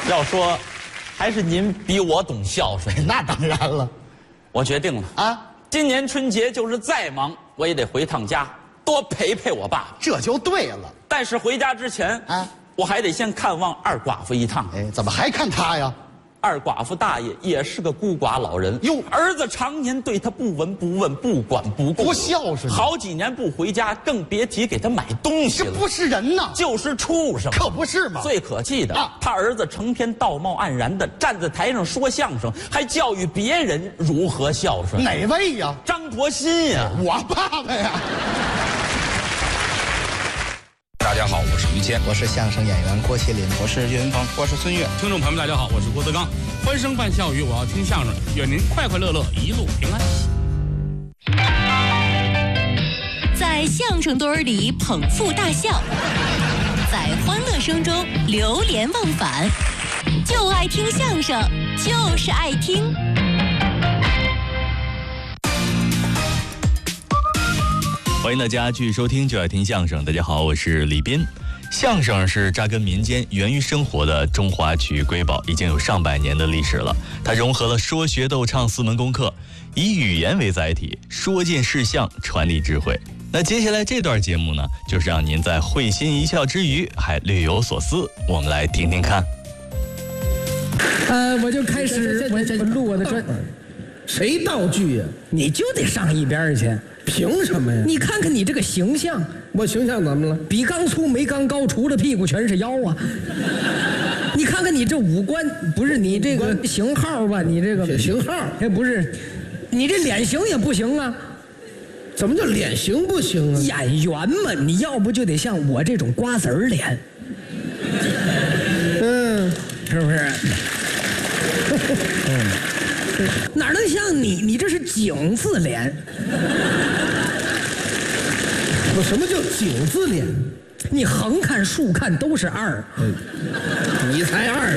要说，还是您比我懂孝顺。 那当然了， 我决定了啊， 今年春节就是再忙，我也得回趟家，多陪陪我爸爸。 这就对了。 但是回家之前啊， 我还得先看望二寡妇一趟。 哎，怎么还看他呀？ 二寡妇大爷也是个孤寡老人， 哟儿子常年对他不闻不问、不管不顾， 多孝顺！ 好几年不回家，更别提给他买东西了。 这不是人呐， 就是畜生， 可不是吗？ 最可气的啊， 他儿子成天道貌岸然的站在台上说相声，还教育别人如何孝顺。 哪位呀？ 张国新呀！ 我爸爸呀！ 大家好，我是于谦， 我是相声演员郭麒麟， 我是岳云鹏， 我是孙越。 听众朋友们，大家好，我是郭德纲。欢声伴笑语，我要听相声，愿您快快乐乐，一路平安。 在相声堆里捧腹大笑，在欢乐声中流连忘返，就爱听相声，就是爱听。 欢迎大家继续收听就爱听相声。大家好，我是李斌。相声是扎根民间、源于生活的中华曲艺瑰宝，已经有上百年的历史了。它融合了说学逗唱4门功课，以语言为载体，说尽事项，传递智慧。那接下来这段节目呢，就是让您在会心一笑之余，还略有所思。我们来听听看。 我就开始我录我的专。 谁道具呀？ 你就得上一边去。 凭什么呀？ 你看看你这个形象， 我形象怎么了？ 比刚粗没刚高，除了屁股全是腰啊！你看看你这五官，不是你这个型号吧？你这个型号， 哎，不是，你这脸型也不行啊！ 怎么叫脸型不行啊？ 演员嘛，你要不就得像我这种瓜子儿脸，是不是？哪能像你？你这是井字脸。 我什么叫井字脸？ 你横看竖看都是2。 你才2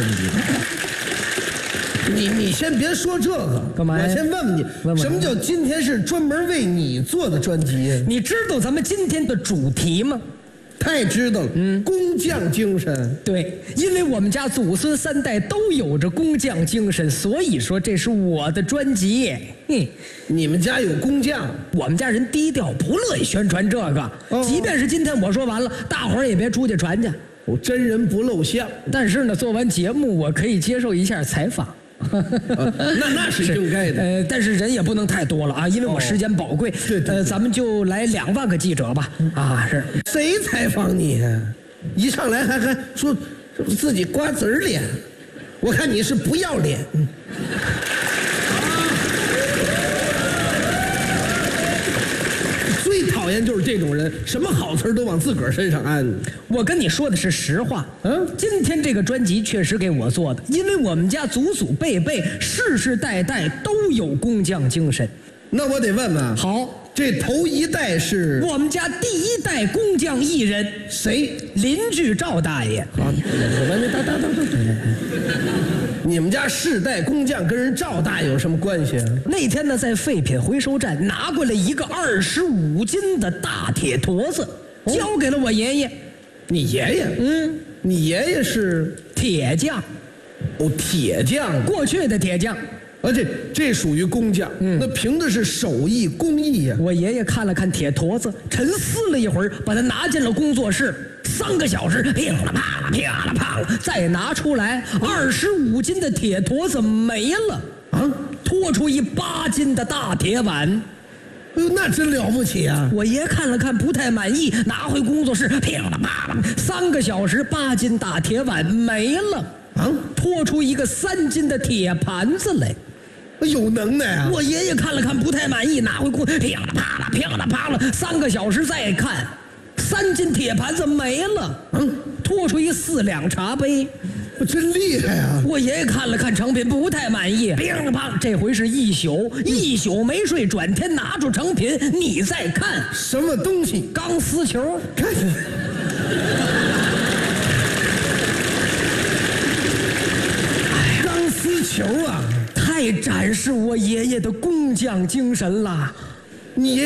你先别说这个， 干嘛呀？ 我先问问你，什么叫今天是专门为你做的专辑呀？ 你知道咱们今天的主题吗？ 太知道了，工匠精神。 对，因为我们家祖孙3代都有着工匠精神，所以说这是我的专辑。 你们家有工匠？ 我们家人低调，不乐意宣传这个。即便是今天我说完了，大伙儿也别出去传去。 我真人不露相。 但是呢，做完节目我可以接受一下采访。 那是应该的。 但是人也不能太多了啊，因为我时间宝贵。 对。 咱们就来2万个记者吧。啊，是。 谁采访你呀？一上来还说自己瓜子儿脸，我看你是不要脸。最讨厌就是这种人，什么好词都往自个儿身上安。 我跟你说的是实话。今天这个专辑确实给我做的，因为我们家祖祖辈辈、世世代代都有工匠精神。 那我得问问， 好，这头一代是我们家第1代工匠艺人， 谁？ 邻居赵大爷。 你们家世代工匠跟人赵大爷有什么关系啊？ 那天呢，在废品回收站拿过来一个25斤的大铁坨子，交给了我爷爷。 你爷爷？你爷爷是铁匠。 铁匠， 过去的铁匠。 这属于工匠。那凭的是手艺工艺呀。 我爷爷看了看铁坨子，沉思了一会儿，把它拿进了工作室。3个小时，噼啦啪啦，噼啦啪啦，再拿出来25斤的铁坨子没了拖出一8斤的大铁碗。 哎呦，那真了不起啊！ 我爷看了看，不太满意，拿回工作室，噼啦啪啦，3个小时8斤大铁碗没了拖出一个3斤的铁盘子来。 有能耐啊！ 我爷爷看了看，不太满意，拿回锅，噼啦啪啦，噼啦啪啦，3个小时再看，3斤铁盘子没了拖出一4两茶杯。 真厉害啊！ 我爷爷看了看成品，不太满意，噼啦啪，这回是一宿没睡，转天拿出成品，你再看什么东西？ 钢丝球。 看钢丝球啊！ 太展示我爷爷的工匠精神了。 你